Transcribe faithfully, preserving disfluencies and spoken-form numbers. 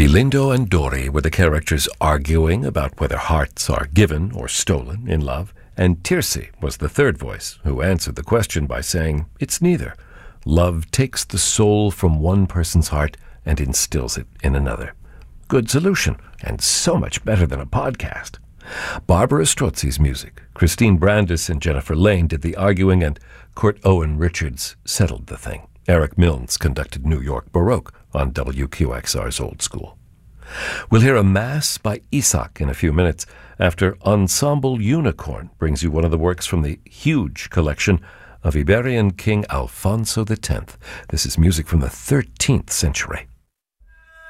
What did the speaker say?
Filindo and Dori were the characters arguing about whether hearts are given or stolen in love, and Tirsi was the third voice, who answered the question by saying, it's neither. Love takes the soul from one person's heart and instills it in another. Good solution, and so much better than a podcast. Barbara Strozzi's music, Christine Brandis and Jennifer Lane did the arguing, and Kurt Owen Richards settled the thing. Eric Milnes conducted New York Baroque on W Q X R's Old School. We'll hear a Mass by Isaac in a few minutes after Ensemble Unicorn brings you one of the works from the huge collection of Iberian King Alfonso the Tenth. This is music from the thirteenth century.